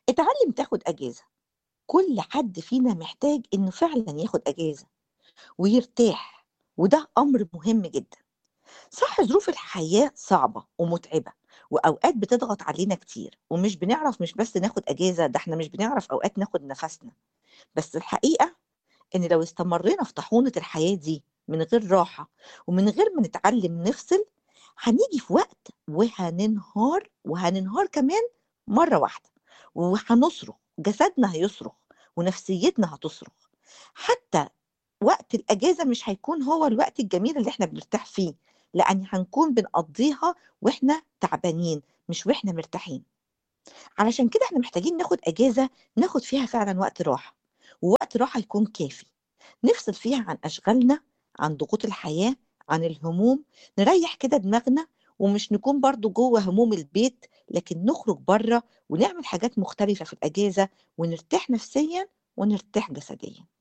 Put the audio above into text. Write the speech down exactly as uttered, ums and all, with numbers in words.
اتعلم تاخد أجازة، كل حد فينا محتاج إنه فعلًا ياخد أجازة ويرتاح، وده أمر مهم جدًا. صح، ظروف الحياة صعبة ومتعبة، وأوقات بتضغط علينا كتير، ومش بنعرف مش بس ناخد أجازة، ده إحنا مش بنعرف أوقات ناخد نفسنا. بس الحقيقة إن لو استمرينا في طاحونة الحياة دي من غير راحة ومن غير ما نتعلم نفصل، هنيجي في وقت وهننهار، وهننهار كمان مرة واحدة، وهنصرخ، جسدنا هيصرخ ونفسيتنا هتصرخ. حتى وقت الأجازة مش هيكون هو الوقت الجميل اللي إحنا بنرتاح فيه، لأن هنكون بنقضيها وإحنا تعبانين مش وإحنا مرتاحين. علشان كده إحنا محتاجين ناخد أجازة، ناخد فيها فعلًا وقت راحة، ووقت راحة يكون كافي، نفصل فيها عن أشغالنا، عن ضغوط الحياة، عن الهموم، نريّح كده دماغنا، ومش نكون برضه جوّه هموم البيت، لكن نخرج برّه ونعمل حاجات مختلفة في الأجازة، ونرتاح نفسيًا ونرتاح جسديًا.